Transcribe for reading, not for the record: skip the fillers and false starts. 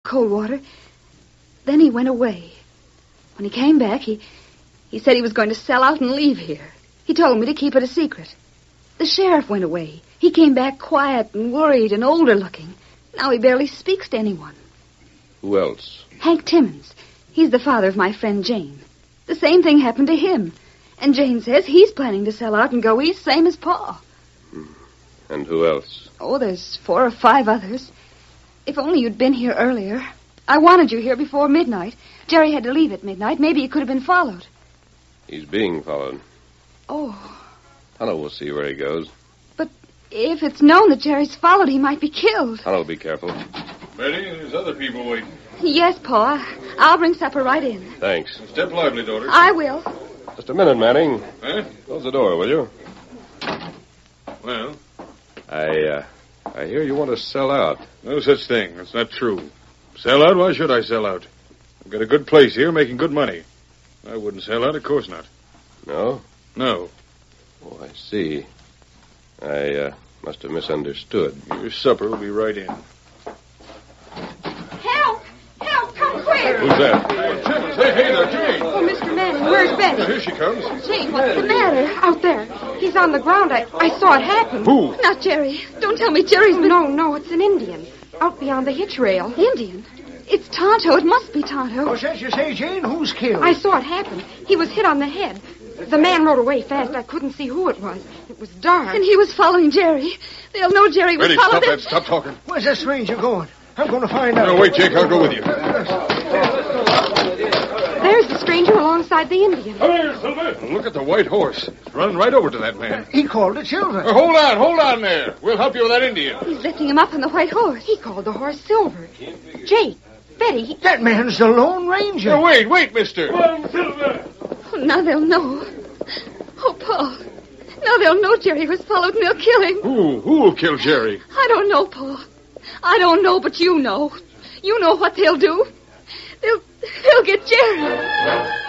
cold water. Then he went away. When he came back, he said he was going to sell out and leave here. He told me to keep it a secret. The sheriff went away. He came back quiet and worried and older looking. Now he barely speaks to anyone. Who else? Hank Timmons. He's the father of my friend Jane. The same thing happened to him. And Jane says he's planning to sell out and go east, same as Pa. And who else? Oh, there's 4 or 5 others. If only you'd been here earlier. I wanted you here before midnight. Jerry had to leave at midnight. Maybe he could have been followed. He's being followed. Oh. Tonto will see where he goes. But if it's known that Jerry's followed, he might be killed. Tonto will be careful. Betty, there's other people waiting. Yes, Pa. I'll bring supper right in. Thanks. Step lively, daughter. I will. Just a minute, Manning. Huh? Close the door, will you? Well? I hear you want to sell out. No such thing. That's not true. Sell out? Why should I sell out? I've got a good place here making good money. I wouldn't sell out, of course not. No? No. Oh, I see. I must have misunderstood. Your supper will be right in. Help! Help! Come quick! Who's that? Timmons. Hey there, Jane. Oh, Mr. Manning, where's Betty? Here she comes. Jane, what's the matter? Out there. He's on the ground. I saw it happen. Who? Not Jerry. Don't tell me Jerry's been... No, it's an Indian. Out beyond the hitch rail. Indian? It's Tonto. It must be Tonto. What's that you say, Jane? Who's killed? I saw it happen. He was hit on the head. The man rode away fast. I couldn't see who it was. It was dark. And he was following Jerry. They'll know Jerry was Betty, following... stop that. Stop talking. Where's that stranger going? I'm going to find out. No, wait, Jake. I'll go with you. There's the stranger alongside the Indian. Come here, Silver. Look at the white horse. It's running right over to that man. He called the children. Hold on there. We'll help you with that Indian. He's lifting him up on the white horse. He called the horse Silver. Jake, Betty, That man's the Lone Ranger. No, wait, mister. Oh, now they'll know. Oh, Paul. Now they'll know Jerry was followed and they'll kill him. Who will kill Jerry? I don't know, Paul. I don't know, but you know. You know what they'll do. They'll get Jerry.